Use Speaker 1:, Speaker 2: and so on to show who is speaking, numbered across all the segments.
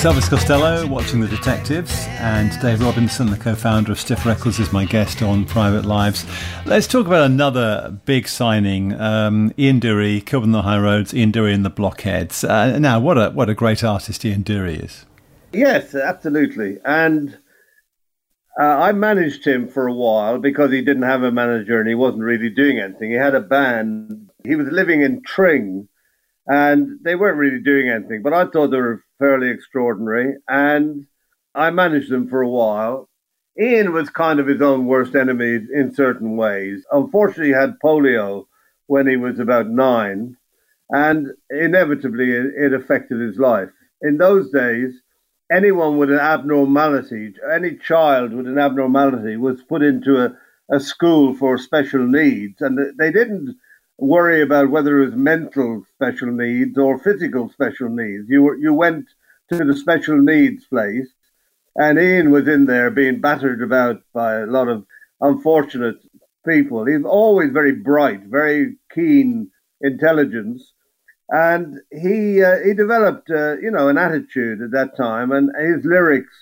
Speaker 1: It's Elvis Costello watching The Detectives, and Dave Robinson, the co-founder of Stiff Records, is my guest on Private Lives. Let's talk about another big signing, Ian Dury, Kilburn and the High Roads, Ian Dury and the Blockheads. Now, what a great artist Ian Dury is.
Speaker 2: Yes, absolutely. And I managed him for a while because he didn't have a manager and he wasn't really doing anything. He had a band. He was living in Tring, and they weren't really doing anything, but I thought they were fairly extraordinary, and I managed them for a while. Ian was kind of his own worst enemy in certain ways. Unfortunately, he had polio when he was about 9, and inevitably it affected his life. In those days, anyone with an abnormality, any child with an abnormality was put into a school for special needs, and they didn't worry about whether it was mental special needs or physical special needs. You went to the special needs place, and Ian was in there being battered about by a lot of unfortunate people. He's always very bright, very keen intelligence, and he developed an attitude at that time, and his lyrics,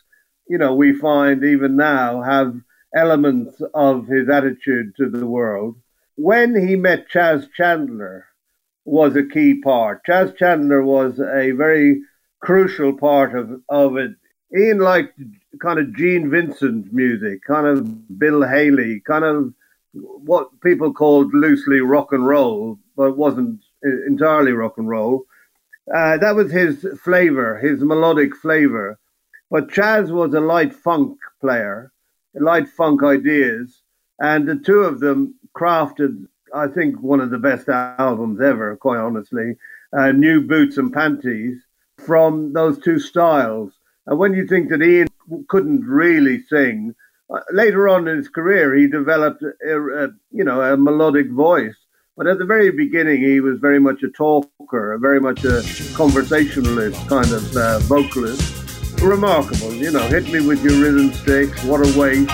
Speaker 2: we find even now have elements of his attitude to the world. When he met Chas Chandler was a key part. Chas Chandler was a very crucial part of it. Ian liked kind of Gene Vincent music, kind of Bill Haley, kind of what people called loosely rock and roll, but wasn't entirely rock and roll. That was his flavor, his melodic flavor. But Chas was a light funk player, light funk ideas, and the two of them crafted, I think, one of the best albums ever, quite honestly, New Boots and Panties, from those two styles. And when you think that Ian couldn't really sing, later on in his career, he developed a melodic voice. But at the very beginning, he was very much a talker, very much a conversationalist kind of vocalist. Remarkable, hit me with your rhythm stick, what a waste.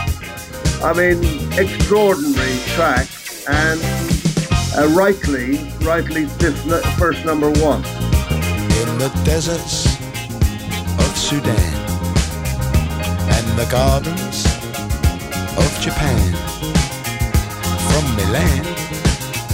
Speaker 2: I mean, extraordinary track, and rightly Stiff first number 1.
Speaker 3: In the deserts of Sudan and the gardens of Japan, from Milan